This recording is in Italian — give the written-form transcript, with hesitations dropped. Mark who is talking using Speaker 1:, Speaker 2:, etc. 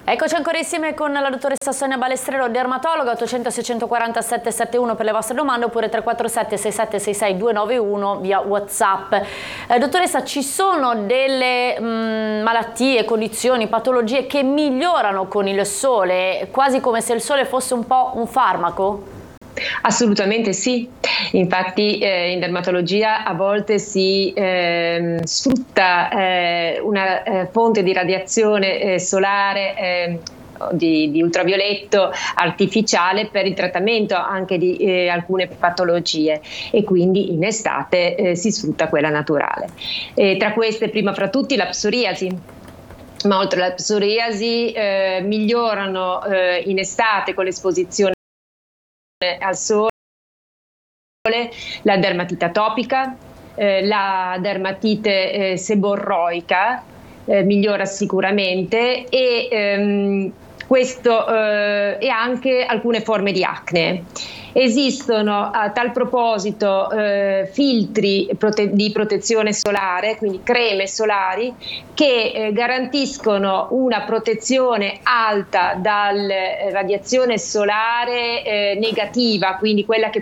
Speaker 1: Eccoci ancora insieme con la dottoressa Sonia Balestrero, dermatologa. 800 640 771 per le vostre domande, oppure 347 6766 291 via WhatsApp. Dottoressa, ci sono delle malattie, condizioni, patologie che migliorano con il sole, quasi come se il sole fosse un po' un farmaco?
Speaker 2: Assolutamente sì, infatti in dermatologia a volte si sfrutta una fonte di radiazione solare di ultravioletto artificiale per il trattamento anche di alcune patologie, e quindi in estate si sfrutta quella naturale. Tra queste, prima fra tutti, la psoriasi. Ma oltre alla psoriasi migliorano in estate con l'esposizione al sole la dermatite atopica, la dermatite seborroica migliora sicuramente, e questo e anche alcune forme di acne. Esistono a tal proposito filtri di protezione solare, quindi creme solari, che garantiscono una protezione alta dalla radiazione solare negativa, quindi quella che